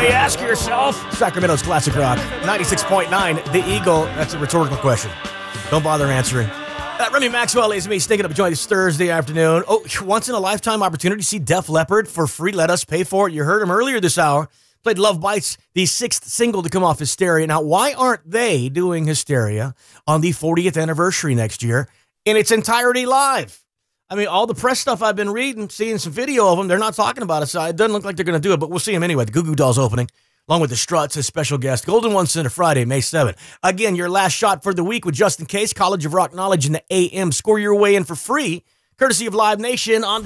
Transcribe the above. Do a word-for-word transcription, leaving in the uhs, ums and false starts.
may ask yourself. Sacramento's Classic Rock, ninety-six point nine, The Eagle. That's a rhetorical question. Don't bother answering. Uh, Remy Maxwell is me, stinking up a joint this Thursday afternoon. Oh, once in a lifetime opportunity to see Def Leppard for free. Let us pay for it. You heard him earlier this hour. Played Love Bites, the sixth single to come off Hysteria. Now, why aren't they doing Hysteria on the fortieth anniversary next year in its entirety live? I mean, all the press stuff I've been reading, seeing some video of them, they're not talking about it, so it doesn't look like they're going to do it, but we'll see them anyway. The Goo Goo Dolls opening, along with the Struts as special guest. Golden One Center, Friday, May seventh. Again, your last shot for the week with Just In Case, College of Rock Knowledge in the A M. Score your way in for free, courtesy of Live Nation on